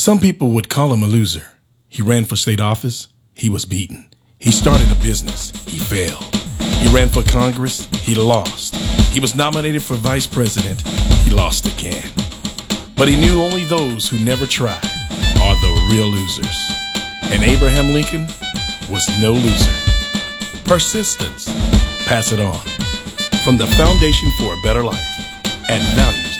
Some people would call him a loser. He ran for state office. He was beaten. He started a business. He failed. He ran for Congress. He lost. He was nominated for vice president. He lost again. But he knew only those who never try are the real losers. And Abraham Lincoln was no loser. Persistence. Pass it on. From the Foundation for a Better Life at Value.